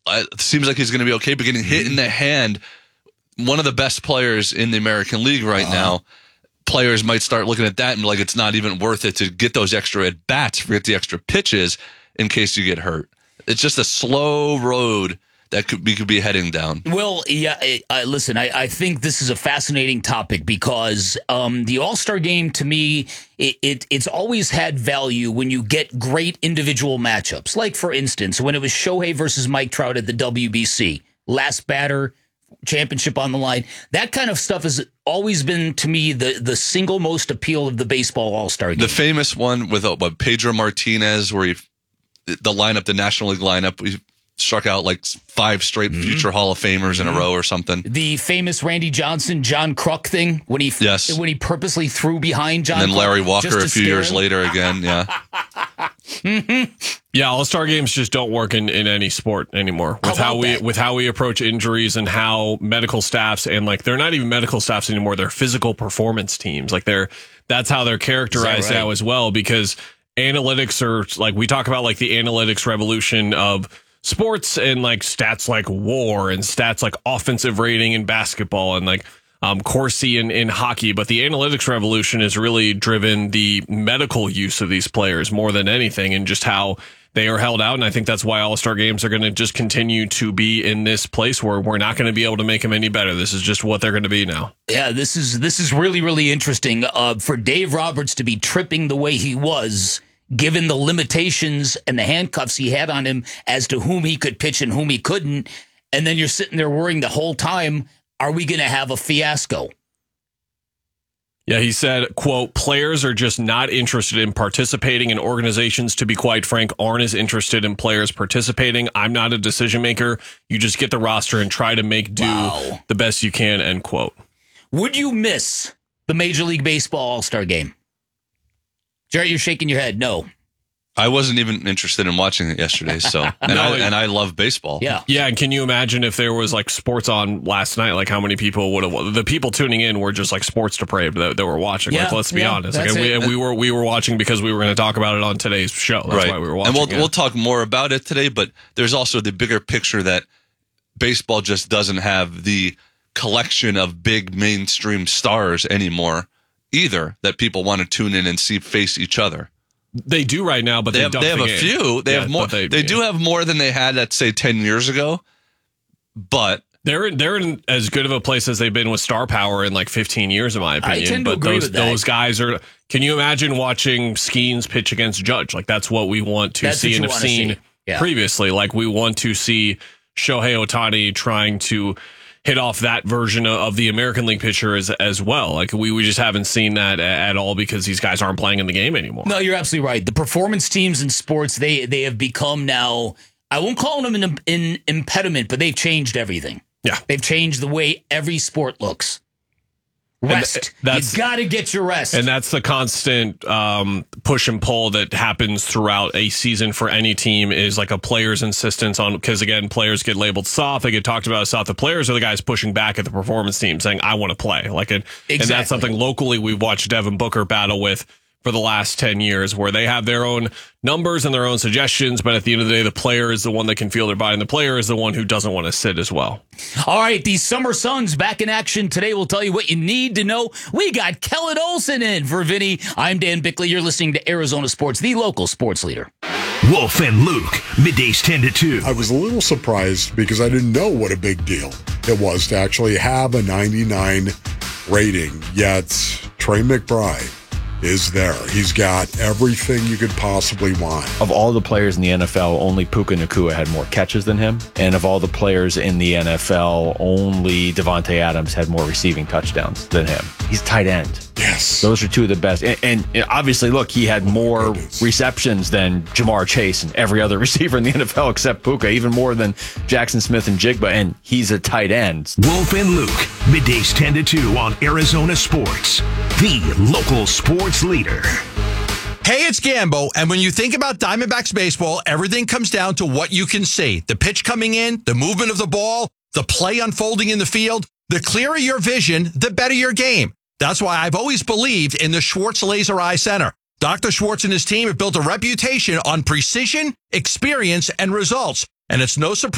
it seems like he's going to be okay, but getting hit in the hand, one of the best players in the American League right now, players might start looking at that and like it's not even worth it to get those extra at-bats, forget the extra pitches in case you get hurt. It's just a slow road that could be heading down. Well, yeah. Listen, I think this is a fascinating topic because the All-Star game, to me, it's always had value when you get great individual matchups. Like, for instance, when it was Shohei versus Mike Trout at the WBC, last batter, championship on the line. That kind of stuff has always been, to me, the single most appeal of the baseball All-Star game. The famous one with Pedro Martinez, where the National League lineup, we struck out like 5 straight future Hall of Famers in a row or something. The famous Randy Johnson, John Kruk thing when he purposely threw behind John. And then Larry Walker a few years later again. Yeah. Yeah, All-Star games just don't work in any sport anymore. With how we approach injuries and how medical staffs and like they're not even medical staffs anymore. They're physical performance teams. Like that's how they're characterized now as well, because analytics are like, we talk about like the analytics revolution of sports and like stats like WAR and stats like offensive rating in basketball and like Corsi in hockey. But the analytics revolution has really driven the medical use of these players more than anything, and just how they are held out. And I think that's why All-Star games are going to just continue to be in this place where we're not going to be able to make them any better. This is just what they're going to be now. Yeah, this is really, really interesting. For Dave Roberts to be tripping the way he was, given the limitations and the handcuffs he had on him as to whom he could pitch and whom he couldn't. And then you're sitting there worrying the whole time, are we going to have a fiasco? Yeah, he said, quote, players are just not interested in participating, and organizations, to be quite frank, aren't as interested in players participating. I'm not a decision maker. You just get the roster and try to make do the best you can, end quote. Would you miss the Major League Baseball All-Star game? Jarrett, you're shaking your head. No. I wasn't even interested in watching it yesterday, so I love baseball. Yeah. Yeah, and can you imagine if there was like sports on last night, like how many people would have, the people tuning in were just like sports depraved that were watching. Yeah, like, let's be honest. Like, we were watching because we were going to talk about it on today's show. That's why we were watching. And we'll talk more about it today, but there's also the bigger picture that baseball just doesn't have the collection of big mainstream stars anymore either that people want to tune in and see face each other. They do right now, but they have a few. They have more. They do have more than they had, let's say, 10 years ago. But they're in as good of a place as they've been with star power in like 15 years, in my opinion. I tend to agree with that. Those guys are. Can you imagine watching Skeens pitch against Judge? Like that's what we want to see and have seen previously. Like we want to see Shohei Ohtani trying to hit off that version of the American League pitcher as well. Like we just haven't seen that at all because these guys aren't playing in the game anymore. No, you're absolutely right. The performance teams in sports, they have become now, I won't call them an impediment, but they've changed everything. Yeah. They've changed the way every sport looks. Rest. You got to get your rest. And that's the constant push and pull that happens throughout a season for any team, is like a player's insistence on, because again, players get labeled soft. They get talked about as soft. The players are the guys pushing back at the performance team saying, I want to play. And that's something locally we've watched Devin Booker battle with for the last 10 years, where they have their own numbers and their own suggestions, but at the end of the day, the player is the one that can feel their body, and the player is the one who doesn't want to sit as well. All right, the Summer Suns back in action today. We'll tell you what you need to know. We got Kellen Olson in for Vinny. I'm Dan Bickley. You're listening to Arizona Sports, the local sports leader. Wolf and Luke, middays 10 to 2. I was a little surprised because I didn't know what a big deal it was to actually have a 99 rating, yet Trey McBride is there. He's got everything you could possibly want. Of all the players in the NFL, only Puka Nacua had more catches than him. And of all the players in the NFL, only Devontae Adams had more receiving touchdowns than him. He's tight end. Yes. Those are two of the best. And obviously, look, he had more receptions than Jamar Chase and every other receiver in the NFL except Puka, even more than Jackson Smith and Jigba, and he's a tight end. Wolf and Luke, middays 10 to 2 on Arizona Sports, the local sports leader. Hey, it's Gambo, and when you think about Diamondbacks baseball, everything comes down to what you can see. The pitch coming in, the movement of the ball, the play unfolding in the field. The clearer your vision, the better your game. That's why I've always believed in the Schwartz Laser Eye Center. Dr. Schwartz and his team have built a reputation on precision, experience, and results. And it's no surprise